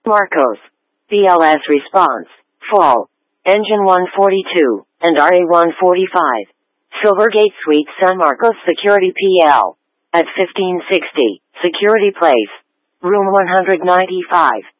Marcos. BLS response. Fall. Engine 142, and RA-145. Silvergate Suite San Marcos Security PL. At 1560, Security Place. Room 195.